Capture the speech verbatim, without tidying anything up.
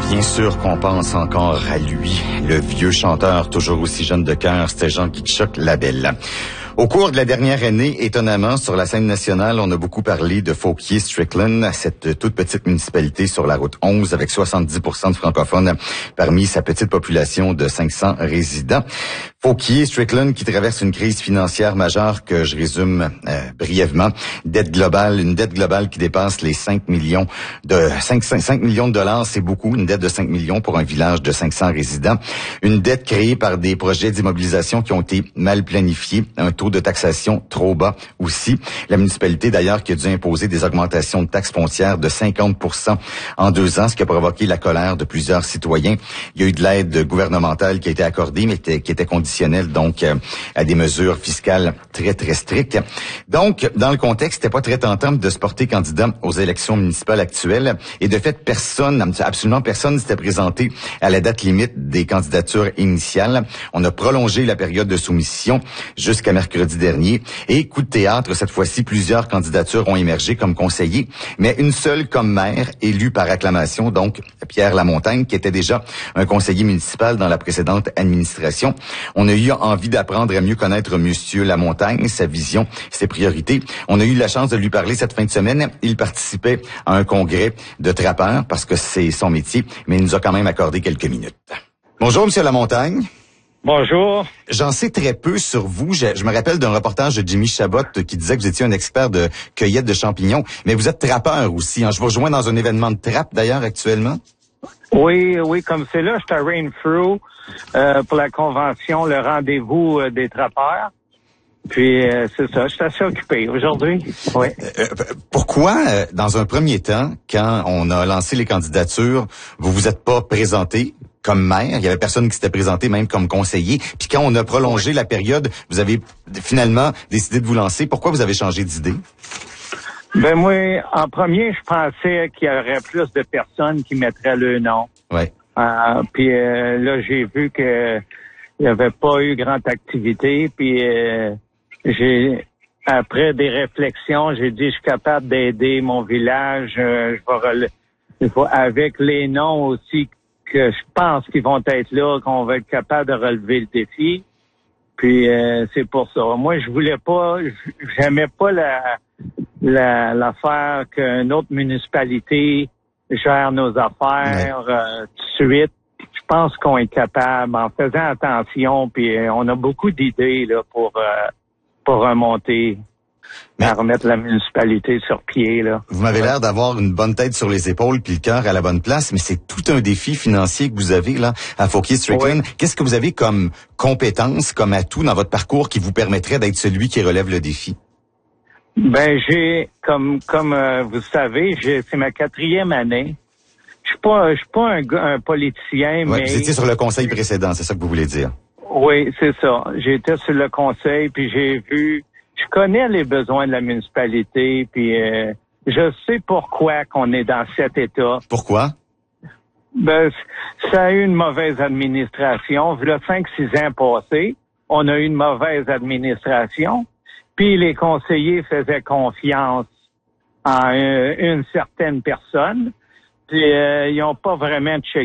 Bien sûr qu'on pense encore à lui, le vieux chanteur toujours aussi jeune de cœur, c'était Jean Kitchuk Labelle. Au cours de la dernière année, étonnamment, sur la scène nationale, on a beaucoup parlé de Fauquier-Strickland, cette toute petite municipalité sur la route onze avec soixante-dix pour cent de francophones parmi sa petite population de cinq cents résidents. Fauquier-Strickland qui traverse une crise financière majeure que je résume euh, brièvement. Dette globale, une dette globale qui dépasse les cinq millions de cinq, cinq, cinq millions de dollars, c'est beaucoup, une dette de cinq millions pour un village de cinq cents résidents. Une dette créée par des projets d'immobilisation qui ont été mal planifiés, un taux de taxation trop bas aussi. La municipalité d'ailleurs qui a dû imposer des augmentations de taxes foncières de cinquante pour cent en deux ans, ce qui a provoqué la colère de plusieurs citoyens. Il y a eu de l'aide gouvernementale qui a été accordée, mais qui était conditionnelle donc euh, à des mesures fiscales très, très strictes. Donc, dans le contexte, c'était pas très tentant de se porter candidat aux élections municipales actuelles. Et de fait, personne, absolument personne ne s'était présenté à la date limite des candidatures initiales. On a prolongé la période de soumission jusqu'à mercredi dernier. Et coup de théâtre, cette fois-ci, plusieurs candidatures ont émergé comme conseillers, mais une seule comme maire, élue par acclamation, donc Pierre Lamontagne, qui était déjà un conseiller municipal dans la précédente administration. On a eu envie d'apprendre à mieux connaître Monsieur Lamontagne, sa vision, ses priorités. On a eu la chance de lui parler cette fin de semaine. Il participait à un congrès de trappeurs parce que c'est son métier, mais il nous a quand même accordé quelques minutes. Bonjour, Monsieur Lamontagne. Bonjour. J'en sais très peu sur vous. Je, je me rappelle d'un reportage de Jimmy Chabot qui disait que vous étiez un expert de cueillette de champignons, mais vous êtes trappeur aussi. Hein. Je vous rejoins dans un événement de trappe d'ailleurs actuellement. Oui, oui, comme c'est là, je suis à Rainfrew euh, pour la convention, le rendez-vous euh, des trappeurs. Puis euh, c'est ça, je suis assez occupé aujourd'hui. Oui. Euh, pourquoi, euh, dans un premier temps, quand on a lancé les candidatures, vous vous êtes pas présenté comme maire? Il y avait personne qui s'était présenté même comme conseiller. Puis quand on a prolongé oui. la période, vous avez finalement décidé de vous lancer. Pourquoi vous avez changé d'idée? Ben moi, en premier, je pensais qu'il y aurait plus de personnes qui mettraient le nom. Ouais. Euh, puis euh, là, j'ai vu que il n'y avait pas eu grande activité. Puis euh, j'ai, après des réflexions, j'ai dit je suis capable d'aider mon village. Euh, je vais rele- je vais, avec les noms aussi que je pense qu'ils vont être là, qu'on va être capable de relever le défi. Puis euh, c'est pour ça. Moi, je voulais pas, j'aimais pas la La, l'affaire qu'une autre municipalité gère nos affaires ouais. euh, tout de suite. Je pense qu'on est capable, en faisant attention, puis euh, on a beaucoup d'idées là pour euh, pour remonter, mais, à remettre la municipalité sur pied. Là. Vous m'avez ouais. l'air d'avoir une bonne tête sur les épaules puis le cœur à la bonne place, mais c'est tout un défi financier que vous avez là à Fauquier-Strickland. Oui. Qu'est-ce que vous avez comme compétences, comme atout dans votre parcours qui vous permettrait d'être celui qui relève le défi? Ben j'ai comme comme euh, vous savez, j'ai c'est ma quatrième année. Je suis pas je suis pas un, un politicien, ouais, mais vous étiez sur le conseil précédent, c'est ça que vous voulez dire? Oui, c'est ça. J'étais sur le conseil, puis j'ai vu, je connais les besoins de la municipalité, puis euh, je sais pourquoi qu'on est dans cet état. Pourquoi? Ben ça a eu une mauvaise administration. Il y a cinq six ans passés, on a eu une mauvaise administration. Puis les conseillers faisaient confiance en une, une certaine personne. Puis euh, ils n'ont pas vraiment checké